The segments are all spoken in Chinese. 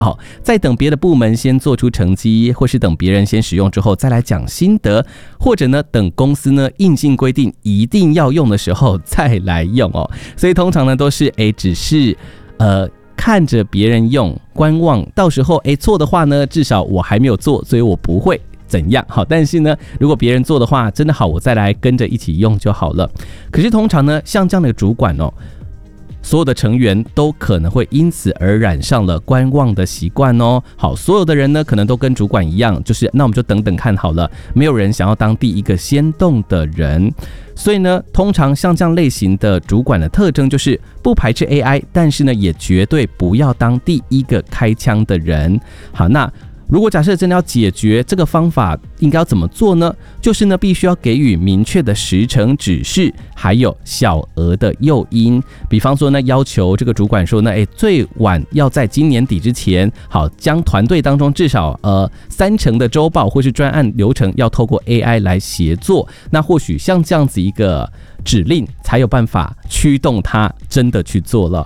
再等别的部门先做出成绩，或是等别人先使用之后再来讲心得，或者呢等公司呢硬性规定一定要用的时候再来用所以通常呢都是只是看着别人用观望，到时候做的话呢，至少我还没有做，所以我不会怎样但是呢如果别人做的话真的好，我再来跟着一起用就好了。可是通常呢像这样的主管所有的成员都可能会因此而染上了观望的习惯好，所有的人呢可能都跟主管一样，就是那我们就等等看好了，没有人想要当第一个先动的人。所以呢通常像这样类型的主管的特征就是不排斥 AI， 但是呢也绝对不要当第一个开枪的人。好，那如果假设真的要解决这个方法应该要怎么做呢？就是呢必须要给予明确的时程指示，还有小额的诱因。比方说呢要求这个主管说呢最晚要在今年底之前，好将团队当中至少30%的周报或是专案流程要透过 AI 来协作。那或许像这样子一个指令才有办法驱动他真的去做了。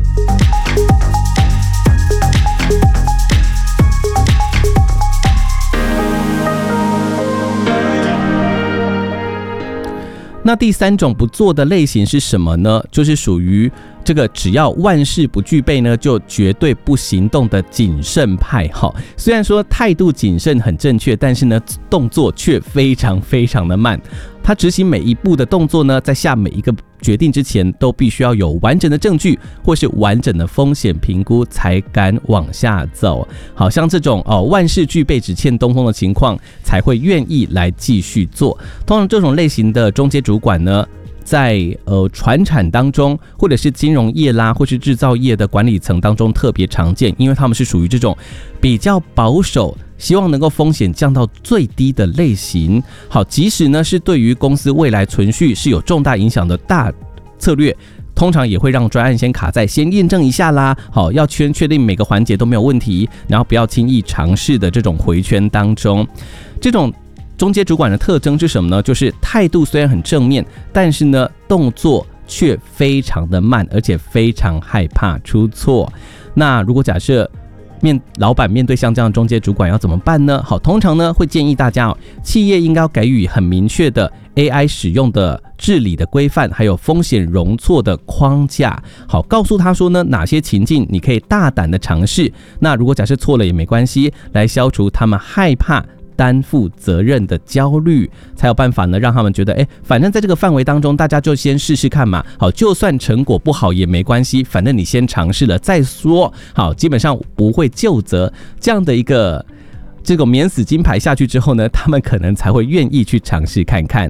那第3种不做的类型是什么呢？就是属于这个只要万事不具备呢，就绝对不行动的谨慎派。虽然说态度谨慎很正确，但是呢动作却非常非常的慢。他执行每一步的动作呢，在下每一个决定之前，都必须要有完整的证据或是完整的风险评估才敢往下走。好像这种万事俱备只欠东风的情况，才会愿意来继续做。通常这种类型的中阶主管呢，在传产当中，或者是金融业啦，或是制造业的管理层当中特别常见，因为他们是属于这种比较保守，希望能够风险降到最低的类型。好，即使呢是对于公司未来存续是有重大影响的大策略，通常也会让专案先卡在先验证一下啦，好，要确定每个环节都没有问题，然后不要轻易尝试的这种回圈当中。这种中阶主管的特征是什么呢？就是态度虽然很正面，但是呢动作却非常的慢，而且非常害怕出错。那如果假设老板面对像这样的中阶主管要怎么办呢？好，通常呢会建议大家企业应该要给予很明确的 AI 使用的治理的规范，还有风险容错的框架。好，告诉他说呢哪些情境你可以大胆的尝试，那如果假设错了也没关系，来消除他们害怕担负责任的焦虑，才有办法呢让他们觉得反正在这个范围当中大家就先试试看嘛，好，就算成果不好也没关系，反正你先尝试了再说，好，基本上不会究责。这样的一个这个免死金牌下去之后呢，他们可能才会愿意去尝试看看。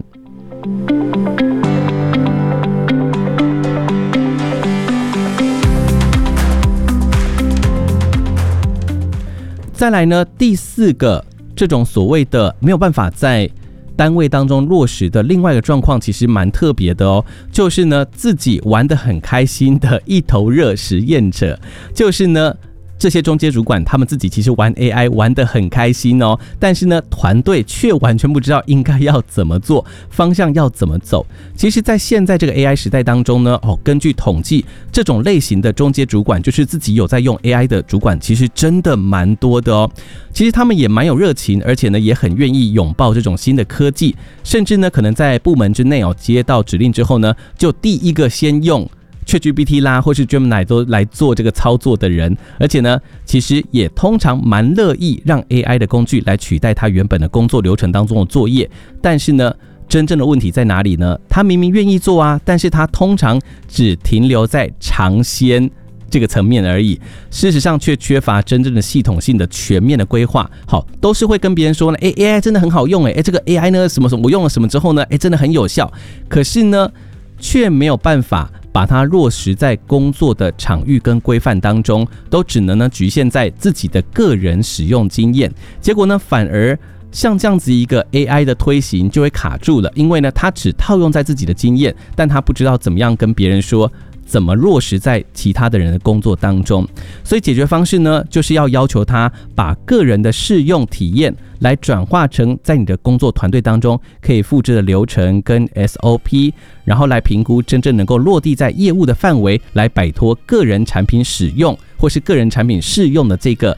再来呢第4个这种所谓的没有办法在单位当中落实的另外一个状况，其实蛮特别的就是呢自己玩得很开心的一头热实验者。就是呢这些中阶主管他们自己其实玩 AI 玩得很开心但是呢团队却完全不知道应该要怎么做，方向要怎么走。其实在现在这个 AI 时代当中呢根据统计，这种类型的中阶主管，就是自己有在用 AI 的主管，其实真的蛮多的其实他们也蛮有热情，而且呢也很愿意拥抱这种新的科技，甚至呢可能在部门之内接到指令之后呢，就第一个先用ChatGPT 啦，或是 Gemini 都来做这个操作的人。而且呢其实也通常蛮乐意让 AI 的工具来取代他原本的工作流程当中的作业。但是呢真正的问题在哪里呢？他明明愿意做啊，但是他通常只停留在尝鲜这个层面而已，事实上却缺乏真正的系统性的全面的规划。好，都是会跟别人说呢AI 真的很好用这个 AI 呢什么什么我用了什么之后呢真的很有效，可是呢却没有办法把它落实在工作的场域跟规范当中，都只能呢局限在自己的个人使用经验。结果呢反而像这样子一个 AI 的推行就会卡住了，因为呢它只套用在自己的经验，但它不知道怎么样跟别人说怎么落实在其他的人的工作当中。所以解决方式呢，就是要求他把个人的试用体验来转化成在你的工作团队当中可以复制的流程跟 SOP， 然后来评估真正能够落地在业务的范围，来摆脱个人产品使用或是个人产品试用的这个